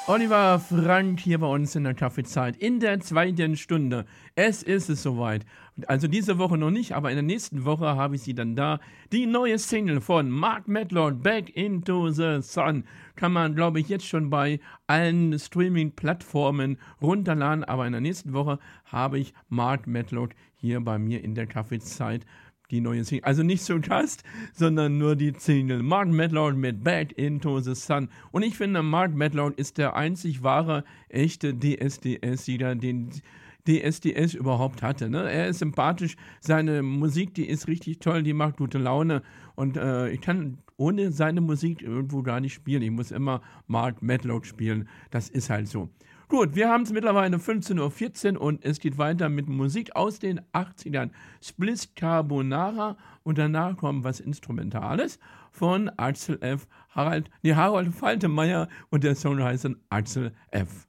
Oliver Frank hier bei uns in der Kaffeezeit in der zweiten Stunde. Es ist soweit. Also diese Woche noch nicht, aber in der nächsten Woche habe ich sie dann da. Die neue Single von Mark Medlord, Back into the Sun, kann man, glaube ich, jetzt schon bei allen Streaming-Plattformen runterladen. Aber in der nächsten Woche habe ich Mark Medlord hier bei mir in der Kaffeezeit. Die neue Single, also nicht so Gast, sondern nur die Single. Mark Medlord mit Back into the Sun. Und ich finde, Mark Medlord ist der einzig wahre, echte DSDS-Sieger, den DSDS überhaupt hatte. Ne? Er ist sympathisch, seine Musik, die ist richtig toll, die macht gute Laune. Und ich kann ohne seine Musik irgendwo gar nicht spielen. Ich muss immer Mark Medlord spielen. Das ist halt so. Gut, wir haben es mittlerweile 15:14 Uhr und es geht weiter mit Musik aus den 80ern. Spliss Carbonara und danach kommt was Instrumentales von Axel F. Harold Faltermeier und der Song heißt Axel F.